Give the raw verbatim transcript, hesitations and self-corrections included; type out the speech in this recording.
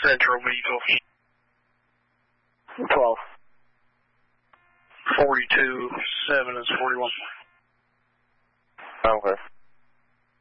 Central Beagle. twelve. forty-two, seven is forty-one. Okay.